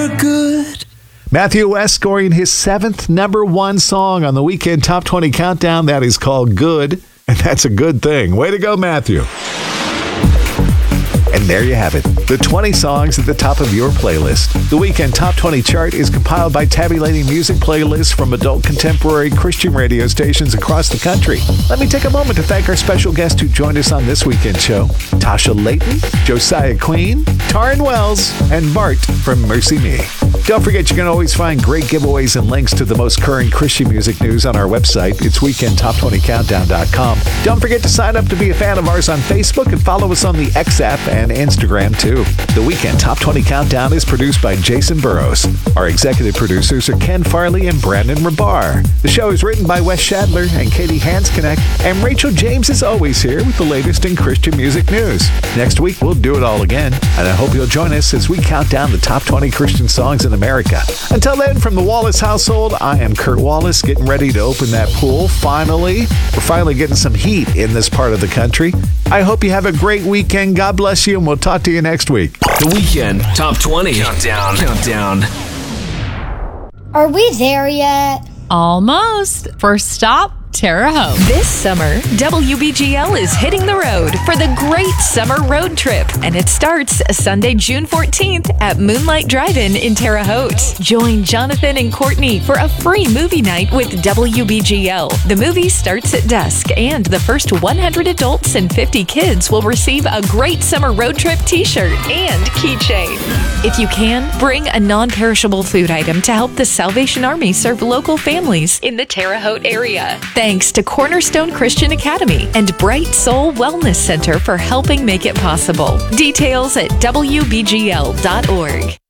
you're good. Matthew West scoring his 7th number 1 song on the Weekend Top 20 Countdown. That is called Good, and that's a good thing. Way to go, Matthew. And there you have it, the 20 songs at the top of your playlist. The Weekend Top 20 chart is compiled by tabulating music playlists from adult contemporary Christian radio stations across the country. Let me take a moment to thank our special guest who joined us on this weekend show, Tasha Layton, Josiah Queen, Taryn Wells, and Bart from Mercy Me. Don't forget you can always find great giveaways and links to the most current Christian music news on our website. It's weekendtop20countdown.com. Don't forget to sign up to be a fan of ours on Facebook and follow us on the X app and Instagram too. The Weekend Top 20 Countdown is produced by Jason Burrows. Our executive producers are Ken Farley and Brandon Rabar. The show is written by Wes Shadler and Katie Hansknecht, and Rachel James is always here with the latest in Christian music news. Next week, we'll do it all again, and I hope you'll join us as we count down the top 20 Christian songs in America. Until then, from the Wallace household, I am Kurt Wallace, getting ready to open that pool. We're finally getting some heat in this part of the country. I hope you have a great weekend. God bless you, and we'll talk to you next week. The Weekend Top 20 Countdown. Are we there yet? Almost. First stop, Terre Haute. This summer, WBGL is hitting the road for the Great Summer Road Trip, and it starts Sunday, June 14th at Moonlight Drive-In in Terre Haute. Join Jonathan and Courtney for a free movie night with WBGL. The movie starts at dusk, and the first 100 adults and 50 kids will receive a Great Summer Road Trip t-shirt and keychain. If you can, bring a non-perishable food item to help the Salvation Army serve local families in the Terre Haute area. Thanks to Cornerstone Christian Academy and Bright Soul Wellness Center for helping make it possible. Details at WBGL.org.